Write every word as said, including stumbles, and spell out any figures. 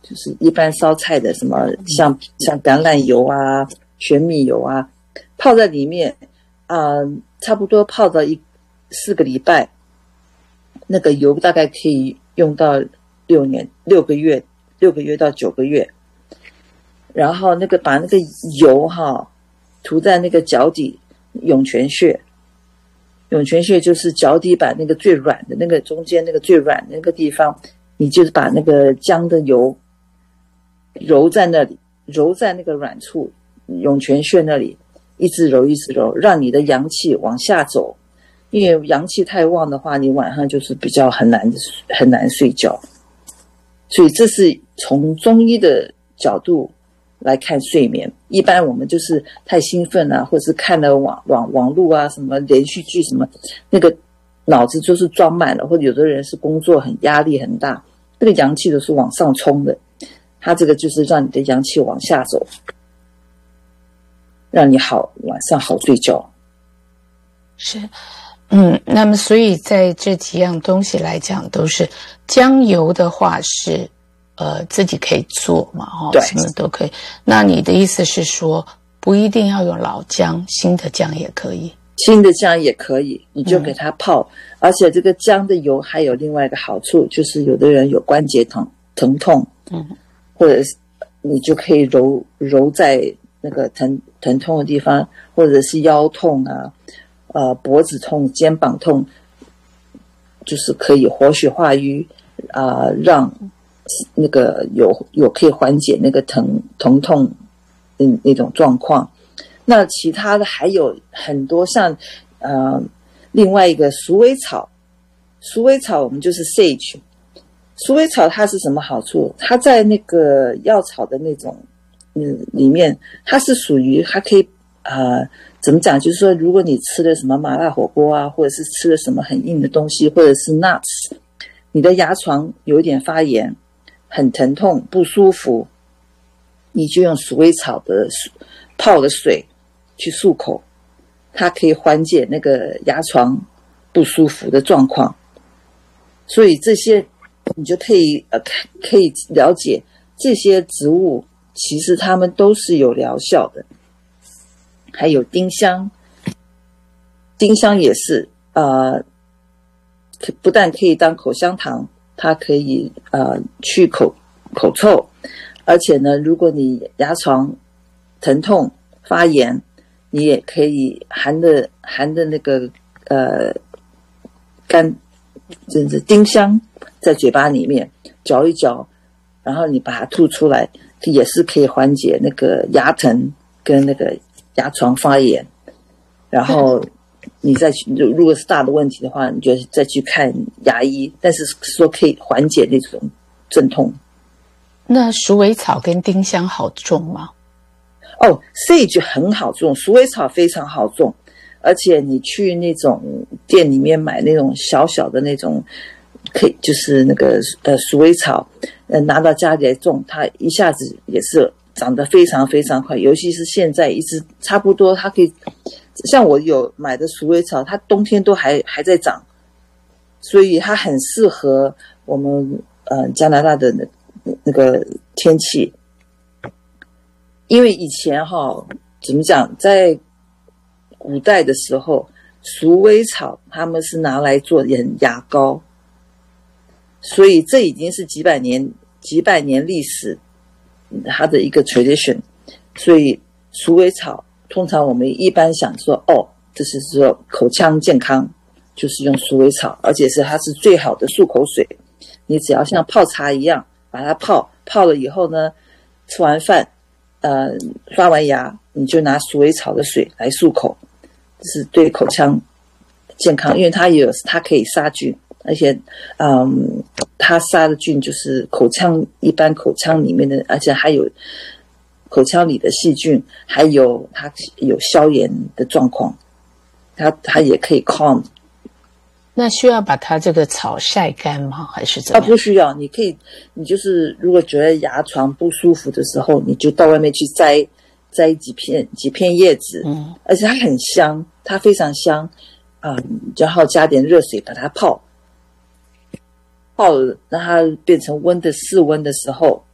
就是一般烧菜的什么像像橄榄油啊、玄米油啊，泡在里面啊、呃，差不多泡到一四个礼拜，那个油大概可以用到六年六个月，六个月到九个月。然后那个把那个油哈涂在那个脚底涌泉穴，涌泉穴就是脚底板那个最软的那个中间那个最软的那个地方，你就是把那个姜的油揉在那里，揉在那个软处涌泉穴那里，一直揉一直揉，让你的阳气往下走。因为阳气太旺的话，你晚上就是比较很难很难睡觉。所以这是从中医的角度来看睡眠。一般我们就是太兴奋啊，或者是看了网网网络啊，什么连续剧什么，那个脑子就是装满了，或者有的人是工作很压力很大，那个阳气都是往上冲的，它这个就是让你的阳气往下走，让你好晚上好睡觉。 是，嗯，那么所以在这几样东西来讲，都是姜油的话是呃自己可以做嘛，哦， 对， 什么都可以。那你的意思是说，不一定要用老姜，新的姜也可以？ 新的姜也可以，你就给它泡。嗯、而且这个姜的油还有另外一个好处，就是有的人有关节疼疼痛， 嗯， 或者是你就可以揉揉在那个疼疼痛的地方，或者是腰痛啊。呃，脖子痛、肩膀痛，就是可以活血化瘀啊、呃，让那个有有可以缓解那个疼疼痛的那种状况。那其他的还有很多像呃另外一个鼠尾草，鼠尾草我们就是 sage， 鼠尾草它是什么好处？它在那个药草的那种嗯里面，它是属于它可以呃。怎么讲？就是说，如果你吃了什么麻辣火锅啊，或者是吃了什么很硬的东西，或者是 nuts， 你的牙床有一点发炎，很疼痛不舒服，你就用鼠尾草的泡的水去漱口，它可以缓解那个牙床不舒服的状况。所以这些你就可以呃可以了解，这些植物其实它们都是有疗效的。还有丁香，丁香也是呃，不但可以当口香糖，它可以呃去口口臭，而且呢，如果你牙床疼痛发炎，你也可以含的含的那个呃干就是丁香在嘴巴里面嚼一嚼，然后你把它吐出来，也是可以缓解那个牙疼跟那个牙床发炎。然后你再去，如果是大的问题的话，你就再去看牙医，但是说可以缓解那种阵痛。 那鼠尾草跟丁香好种吗？ 哦 ，sage 很好种，鼠尾草非常好种，而且你去那种店里面买那种小小的那种，可以就是那个呃鼠尾草，呃拿到家里来种，它一下子也是长得非常非常快，尤其是现在一直差不多，它可以像我有买的鼠尾草，它冬天都还还在长，所以它很适合我们呃加拿大的那那个天气。因为以前哈怎么讲，在古代的时候，鼠尾草他们是拿来做牙膏，所以这已经是几百年几百年历史它的一个 tradition。 所以鼠尾草通常我们一般想说，哦，这是说口腔健康，就是用鼠尾草，而且是它是最好的漱口水。你只要像泡茶一样把它泡泡了以后呢，吃完饭呃刷完牙，你就拿鼠尾草的水来漱口，这是对口腔健康，因为它也有它可以杀菌，而且嗯它杀的菌就是口腔一般口腔里面的，而且还有口腔里的细菌，还有它有消炎的状况，它它也可以 calm。 那需要把它这个草晒干吗？还是怎么样？ 啊，不需要，你可以，你就是如果觉得牙床不舒服的时候，你就到外面去摘摘几片几片叶子， 嗯， 而且它很香，它非常香啊、嗯，然后加点热水把它泡泡，让它变成温的室温的时候，